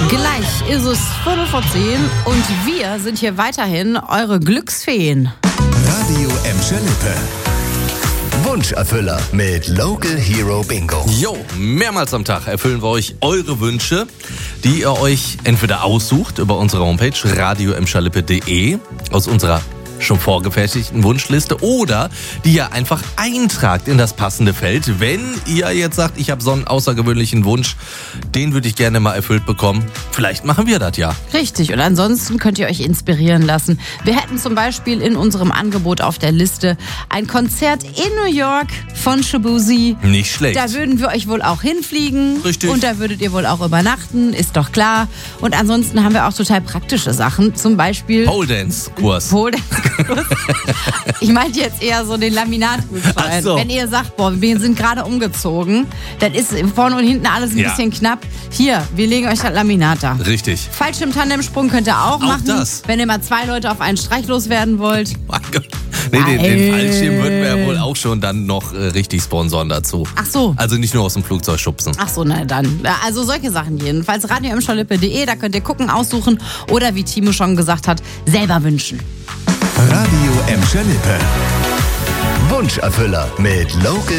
Gleich ist es 5:10 und wir sind hier weiterhin eure Glücksfeen. Radio Emscher Lippe. Wunscherfüller mit Local Hero Bingo. Jo, mehrmals am Tag erfüllen wir euch eure Wünsche, die ihr euch entweder aussucht über unsere Homepage radioemscherlippe.de aus unserer schon vorgefertigten Wunschliste oder die ihr einfach eintragt in das passende Feld. Wenn ihr jetzt sagt, ich habe so einen außergewöhnlichen Wunsch, den würde ich gerne mal erfüllt bekommen, vielleicht machen wir das ja. Richtig, und ansonsten könnt ihr euch inspirieren lassen. Wir hätten zum Beispiel in unserem Angebot auf der Liste ein Konzert in New York von Shaboozey. Nicht schlecht. Da würden wir euch wohl auch hinfliegen. Richtig. Und da würdet ihr wohl auch übernachten, ist doch klar. Und ansonsten haben wir auch total praktische Sachen, zum Beispiel Pole Dance Kurs. Ich meinte jetzt eher so den Laminatgutschein. Ach so. Wenn ihr sagt, boah, wir sind gerade umgezogen, dann ist vorne und hinten alles ein bisschen knapp. Hier, wir legen euch das Laminat da. Richtig. Fallschirm-Tandemsprung könnt ihr auch machen, das. wenn ihr mal 2 Leute auf einen Streich loswerden wollt. Mein Gott. Nee, den Fallschirm würden wir ja wohl auch schon dann noch richtig sponsoren dazu. Ach so. Also nicht nur aus dem Flugzeug schubsen. Ach so, na dann. Also solche Sachen jedenfalls. radioemscherlippe.de, da könnt ihr gucken, aussuchen oder wie Timo schon gesagt hat, selber wünschen. Radio Emscher Lippe. Wunscherfüller mit Local